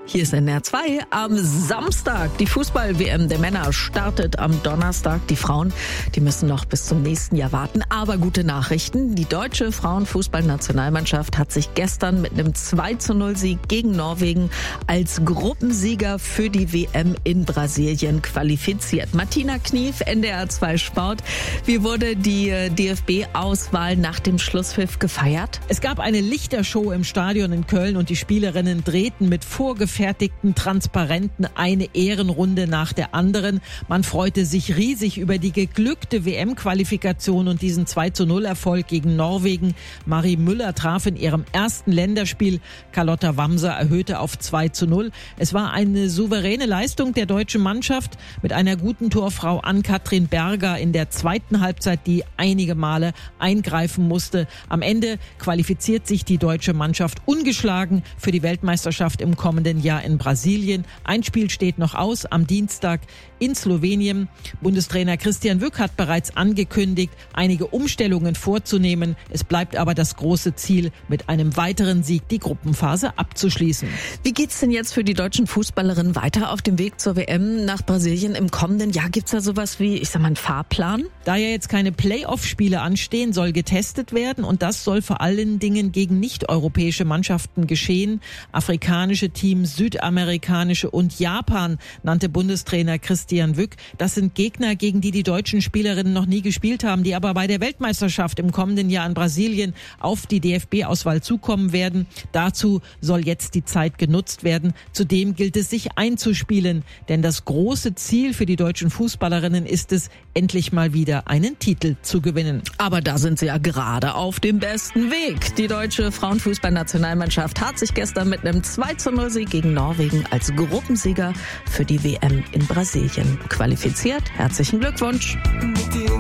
Hier ist NDR 2 am Samstag. Die Fußball-WM der Männer startet am Donnerstag. Die Frauen, die müssen noch bis zum nächsten Jahr warten. Aber gute Nachrichten. Die deutsche Frauenfußballnationalmannschaft hat sich gestern mit einem 2:0-Sieg gegen Norwegen als Gruppensieger für die WM in Brasilien qualifiziert. Martina Knief, NDR 2 Sport. Wie wurde die DFB-Auswahl nach dem Schlusspfiff gefeiert? Es gab eine Lichtershow im Stadion in Köln und die Spielerinnen drehten mit vorgefertigten Transparenten eine Ehrenrunde nach der anderen. Man freute sich riesig über die geglückte WM-Qualifikation und diesen 2:0-Erfolg gegen Norwegen. Marie Müller traf in ihrem ersten Länderspiel. Carlotta Wamser erhöhte auf 2:0. Es war eine souveräne Leistung der deutschen Mannschaft mit einer guten Torfrau Ann-Kathrin Berger in der zweiten Halbzeit, die einige Male eingreifen musste. Am Ende qualifiziert sich die deutsche Mannschaft ungeschlagen für die Weltmeisterschaft im kommenden Jahr in Brasilien. Ein Spiel steht noch aus am Dienstag in Slowenien. Bundestrainer Christian Wück hat bereits angekündigt, einige Umstellungen vorzunehmen. Es bleibt aber das große Ziel, mit einem weiteren Sieg die Gruppenphase abzuschließen. Wie geht's denn jetzt für die deutschen Fußballerinnen weiter auf dem Weg zur WM nach Brasilien im kommenden Jahr? Gibt's da sowas wie, einen Fahrplan? Da ja jetzt keine Playoff-Spiele anstehen, soll getestet werden und das soll vor allen Dingen gegen nicht-europäische Mannschaften geschehen. Afrikanische Teams, südamerikanische und Japan nannte Bundestrainer Christian Wück. Das sind Gegner, gegen die deutschen Spielerinnen noch nie gespielt haben, die aber bei der Weltmeisterschaft im kommenden Jahr in Brasilien auf die DFB-Auswahl zukommen werden. Dazu soll jetzt die Zeit genutzt werden. Zudem gilt es, sich einzuspielen, denn das große Ziel für die deutschen Fußballerinnen ist es, endlich mal wieder einen Titel zu gewinnen. Aber da sind sie ja gerade auf dem besten Weg. Die deutsche Frauenfußballnationalmannschaft hat sich gestern mit einem 2:0-Sieg gegen Norwegen als Gruppensieger für die WM in Brasilien qualifiziert. Herzlichen Glückwunsch.